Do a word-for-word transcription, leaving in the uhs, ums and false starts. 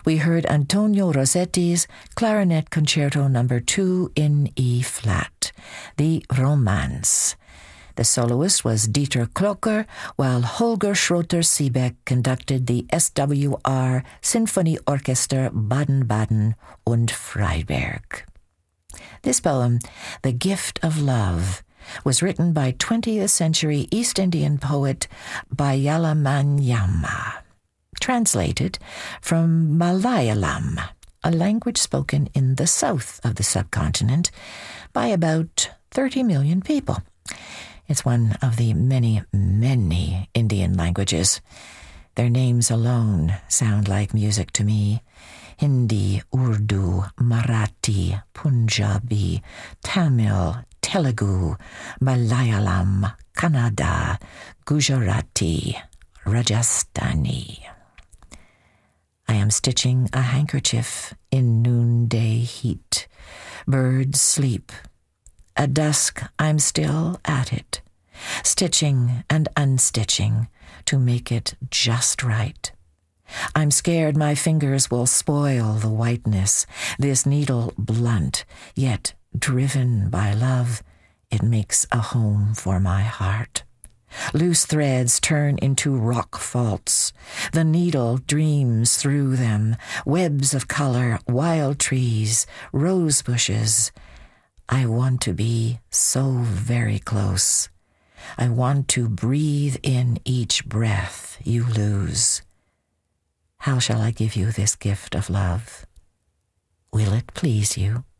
we heard Antonio Rossetti's Clarinet Concerto Number Two in E flat, the Romance. The soloist was Dieter Klocker, while Holger Schroter-Siebeck conducted the S W R Sinfonie Orchester Baden-Baden und Freiberg. This poem, The Gift of Love, was written by twentieth century East Indian poet Bayalamanyama, translated from Malayalam, a language spoken in the south of the subcontinent by about thirty million people. It's one of the many, many Indian languages. Their names alone sound like music to me. Hindi, Urdu, Marathi, Punjabi, Tamil, Telugu, Malayalam, Kannada, Gujarati, Rajasthani. I am stitching a handkerchief in noonday heat. Birds sleep. At dusk, I'm still at it, stitching and unstitching to make it just right. I'm scared my fingers will spoil the whiteness, this needle blunt, yet driven by love, it makes a home for my heart. Loose threads turn into rock faults. The needle dreams through them, webs of color, wild trees, rose bushes. I want to be so very close. I want to breathe in each breath you lose. How shall I give you this gift of love? Will it please you?